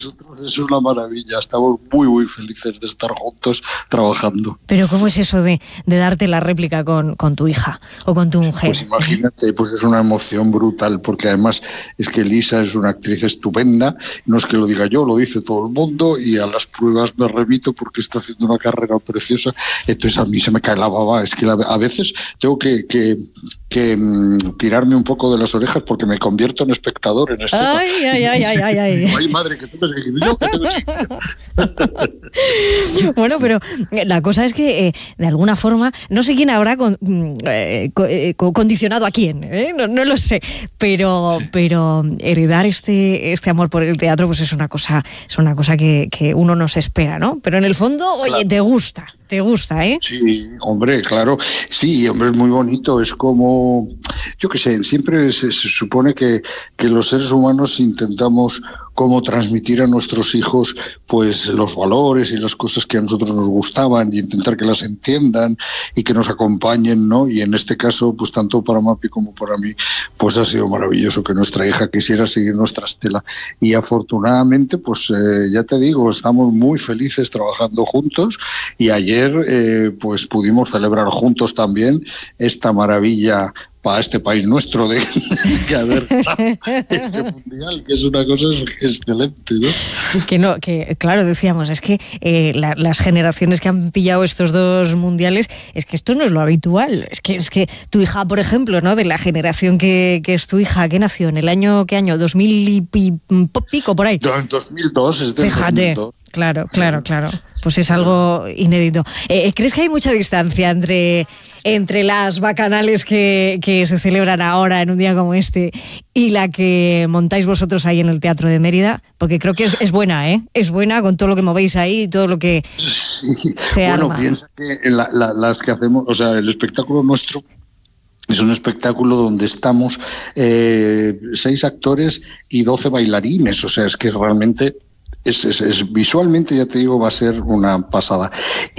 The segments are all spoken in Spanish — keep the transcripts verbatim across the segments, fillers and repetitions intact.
nosotros es una maravilla, estamos muy muy felices de estar juntos trabajando. Pero ¿cómo es eso de, de darte la réplica con, con tu hija o con tu mujer? Pues imagínate, pues es una emoción brutal, porque además es que Lisa es una actriz estupenda, no es que lo diga yo, lo dice todo el mundo, y a las pruebas me remito porque está haciendo una carrera preciosa, entonces a mí se me cae la baba, es que la, a veces tengo que, que, que um, tirarme un poco de las orejas porque me convierto en espectador en escena. Ay, ay, ay, ay, ay, ay. Digo, ay madre, que tengo que yo, que tengo que Bueno, pero la cosa es que eh, de alguna forma, no sé quién habrá con, eh, co, eh, condicionado a quién, ¿eh? no, no lo sé, pero, pero heredar este, este amor por el teatro pues es una cosa, es una cosa que, que uno no se espera, ¿no? Pero en el fondo, oye, claro, te gusta. Te gusta, ¿eh? Sí, hombre, claro. Sí, hombre, es muy bonito. Es como, yo qué sé, siempre se, se supone que, que los seres humanos intentamos como transmitir a nuestros hijos pues los valores y las cosas que a nosotros nos gustaban y intentar que las entiendan y que nos acompañen, ¿no? Y en este caso, pues tanto para Mapi como para mí, pues ha sido maravilloso que nuestra hija quisiera seguir nuestra estela. Y afortunadamente, pues eh, ya te digo, estamos muy felices trabajando juntos, y ayer eh, pues pudimos celebrar juntos también esta maravilla para este país nuestro de que haber ese mundial, que es una cosa excelente, ¿no? Que no, que claro, decíamos, es que eh, la, las generaciones que han pillado estos dos mundiales, es que esto no es lo habitual, es que es que tu hija, por ejemplo, ¿no? De la generación que, que es tu hija, que nació en el año, ¿qué año? dos mil y pico, por ahí. En dos mil dos, es del Fíjate. dos mil dos. Claro, claro, claro. Pues es algo inédito. Eh, ¿Crees que hay mucha distancia entre, entre las bacanales que, que se celebran ahora en un día como este y la que montáis vosotros ahí en el Teatro de Mérida? Porque creo que es, es buena, ¿eh? Es buena con todo lo que movéis ahí y todo lo que sí. se bueno, arma. Piensa que la, la, las que hacemos, o sea, el espectáculo nuestro es un espectáculo donde estamos eh, seis actores y doce bailarines, o sea, es que realmente... Es, es, es visualmente, ya te digo, va a ser una pasada.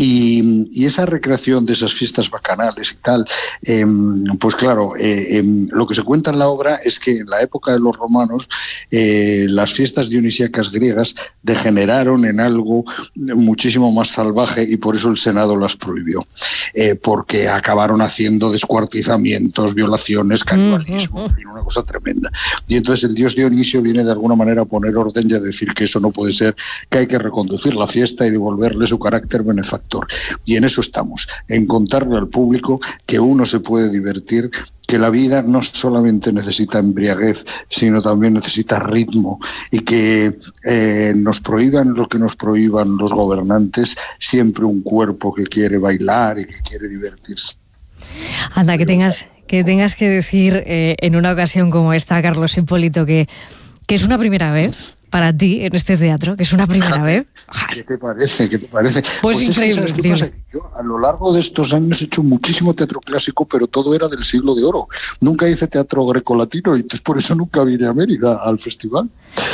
Y, y esa recreación de esas fiestas bacanales y tal, eh, pues claro, eh, eh, lo que se cuenta en la obra es que en la época de los romanos eh, las fiestas dionisíacas griegas degeneraron en algo muchísimo más salvaje, y por eso el Senado las prohibió, eh, porque acabaron haciendo descuartizamientos, violaciones, canibalismo, uh-huh. En fin, una cosa tremenda. Y entonces el dios Dionisio viene de alguna manera a poner orden y a decir que eso no puede ser, que hay que reconducir la fiesta y devolverle su carácter benefactor. Y en eso estamos, en contarle al público que uno se puede divertir, que la vida no solamente necesita embriaguez, sino también necesita ritmo, y que eh, nos prohíban lo que nos prohíban los gobernantes, siempre un cuerpo que quiere bailar y que quiere divertirse. Anda, que tengas que, tengas que decir eh, en una ocasión como esta, Carlos Hipólito, que, que es una primera vez para ti en este teatro, que es una primera Fíjate, vez. ¿Qué te parece? ¿Qué te parece? Pues, pues increíble, es que, increíble. Yo a lo largo de estos años he hecho muchísimo teatro clásico, pero todo era del siglo de oro. Nunca hice teatro grecolatino, y entonces por eso nunca vine a Mérida al festival.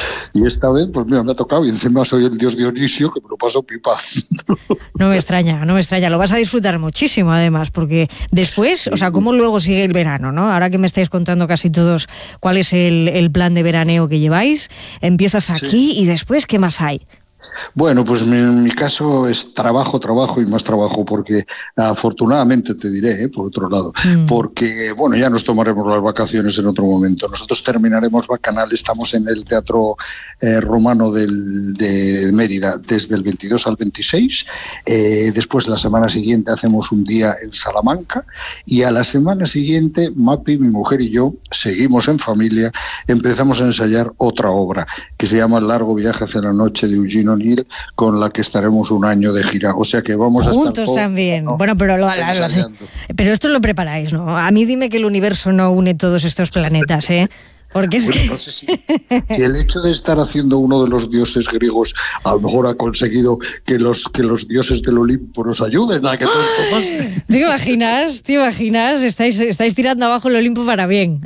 Y esta vez, pues mira, me ha tocado, y encima soy el dios Dionisio, que me lo paso pipa. No me extraña, no me extraña. Lo vas a disfrutar muchísimo, además, porque después, sí. O sea, ¿cómo luego sigue el verano, no? Ahora que me estáis contando casi todos cuál es el, el plan de veraneo que lleváis, empiezas aquí, sí. Y después, ¿qué más hay? Bueno, pues en mi caso es trabajo, trabajo y más trabajo, porque afortunadamente te diré, ¿eh? Por otro lado, mm. porque bueno, ya nos tomaremos las vacaciones en otro momento. Nosotros terminaremos Bacanal, estamos en el Teatro eh, Romano del, de Mérida desde el veintidós al veintiséis, eh, después la semana siguiente hacemos un día en Salamanca, y a la semana siguiente Mapi, mi mujer y yo seguimos en familia, empezamos a ensayar otra obra que se llama El largo viaje hacia la noche de Eugene O'Neill, con la que estaremos un año de gira, o sea que vamos juntos a estar juntos también, ¿no? Bueno, pero lo, lo, lo pero esto lo preparáis, ¿no? A mí dime que el universo no une todos estos planetas, ¿eh? Porque es bueno, que... no sé si, si el hecho de estar haciendo uno de los dioses griegos a lo mejor ha conseguido que los que los dioses del Olimpo nos ayuden a que todo esto pase. ¿Te imaginas? ¿Te imaginas? Estáis, estáis tirando abajo el Olimpo para bien.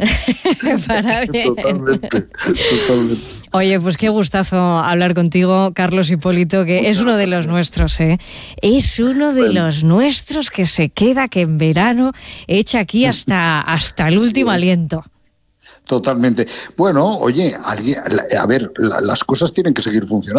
Para bien. Totalmente, totalmente. Oye, pues qué gustazo hablar contigo, Carlos Hipólito, que Muchas es uno de los nuestros, ¿eh? Es uno de bueno. los nuestros que se queda, que en verano echa aquí hasta, hasta el último sí. aliento. Totalmente. Bueno, oye, alguien, a ver, las cosas tienen que seguir funcionando.